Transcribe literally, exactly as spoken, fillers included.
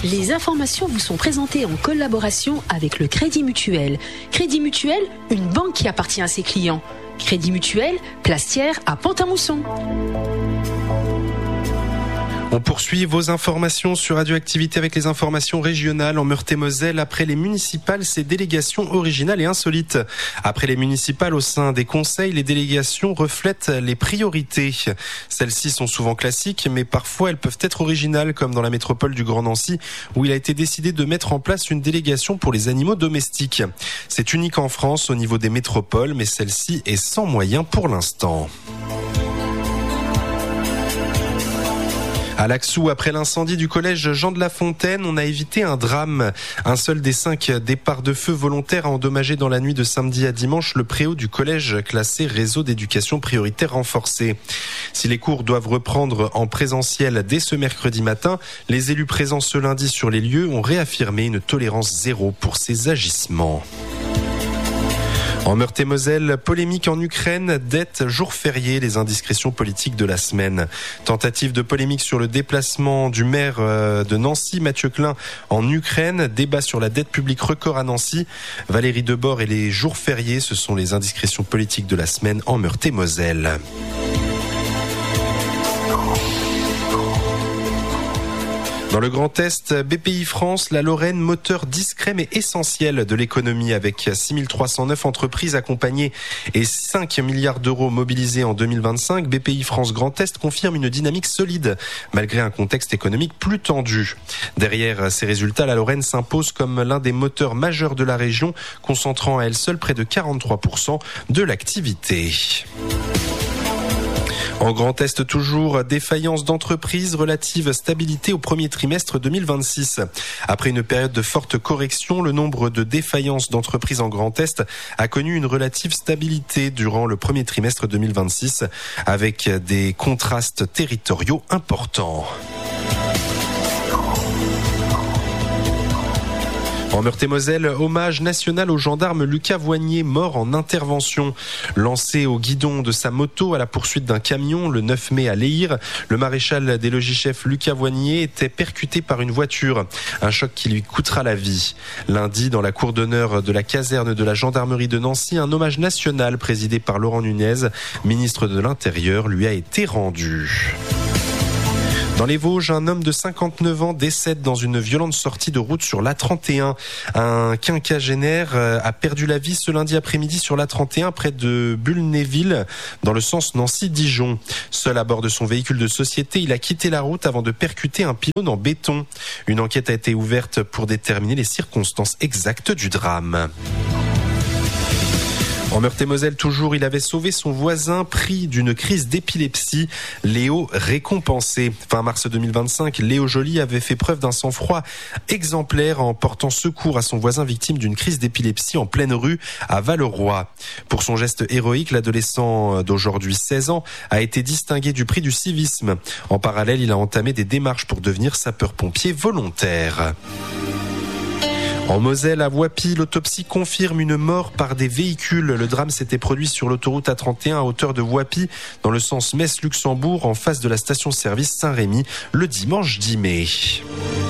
Les informations vous sont présentées en collaboration avec le Crédit Mutuel. Crédit Mutuel, une banque qui appartient à ses clients. Crédit Mutuel, Plastière à Pont-à-Mousson. On poursuit vos informations sur Radioactivité avec les informations régionales en Meurthe-et-Moselle. Après les municipales, c'est délégations originales et insolites. Après les municipales au sein des conseils, les délégations reflètent les priorités. Celles-ci sont souvent classiques, mais parfois elles peuvent être originales, comme dans la métropole du Grand Nancy, où il a été décidé de mettre en place une délégation pour les animaux domestiques. C'est unique en France au niveau des métropoles, mais celle-ci est sans moyens pour l'instant. À Laxou, après l'incendie du collège Jean de La Fontaine, on a évité un drame. Un seul des cinq départs de feu volontaires a endommagé dans la nuit de samedi à dimanche le préau du collège classé réseau d'éducation prioritaire renforcé. Si les cours doivent reprendre en présentiel dès ce mercredi matin, les élus présents ce lundi sur les lieux ont réaffirmé une tolérance zéro pour ces agissements. En Meurthe-et-Moselle, polémique en Ukraine, dette, jour férié, les indiscrétions politiques de la semaine. Tentative de polémique sur le déplacement du maire de Nancy, Mathieu Klein, en Ukraine. Débat sur la dette publique record à Nancy. Valérie Debord et les jours fériés, ce sont les indiscrétions politiques de la semaine en Meurthe-et-Moselle. Dans le Grand Est, B P I France, la Lorraine, moteur discret mais essentiel de l'économie avec six mille trois cent neuf entreprises accompagnées et cinq milliards d'euros mobilisés en deux mille vingt-cinq. B P I France Grand Est confirme une dynamique solide malgré un contexte économique plus tendu. Derrière ces résultats, la Lorraine s'impose comme l'un des moteurs majeurs de la région, concentrant à elle seule près de quarante-trois pour cent de l'activité. En Grand Est toujours, défaillance d'entreprise, relative stabilité au premier trimestre deux mille vingt-six. Après une période de forte correction, le nombre de défaillances d'entreprises en Grand Est a connu une relative stabilité durant le premier trimestre deux mille vingt-six, avec des contrastes territoriaux importants. En Meurthe-et-Moselle, hommage national au gendarme Lucas Voignier, mort en intervention. Lancé au guidon de sa moto à la poursuite d'un camion le neuf mai à Léhir, le maréchal des logis-chefs Lucas Voignier était percuté par une voiture. Un choc qui lui coûtera la vie. Lundi, dans la cour d'honneur de la caserne de la gendarmerie de Nancy, un hommage national présidé par Laurent Nunez, ministre de l'Intérieur, lui a été rendu. Dans les Vosges, un homme de cinquante-neuf ans décède dans une violente sortie de route sur l'A trente et un. Un quinquagénaire a perdu la vie ce lundi après-midi sur l'A trente et un près de Bulnéville, dans le sens Nancy-Dijon. Seul à bord de son véhicule de société, il a quitté la route avant de percuter un pylône en béton. Une enquête a été ouverte pour déterminer les circonstances exactes du drame. En Meurthe-et-Moselle toujours, il avait sauvé son voisin pris d'une crise d'épilepsie. Léo récompensé. Fin mars deux mille vingt-cinq, Léo Joly avait fait preuve d'un sang-froid exemplaire en portant secours à son voisin victime d'une crise d'épilepsie en pleine rue à Valleroy. Pour son geste héroïque, l'adolescent d'aujourd'hui seize ans a été distingué du prix du civisme. En parallèle, il a entamé des démarches pour devenir sapeur-pompier volontaire. En Moselle, à Voipy, l'autopsie confirme une mort par des véhicules. Le drame s'était produit sur l'autoroute A trente et un à hauteur de Voipy, dans le sens Metz-Luxembourg, en face de la station-service Saint-Rémy, le dimanche dix mai.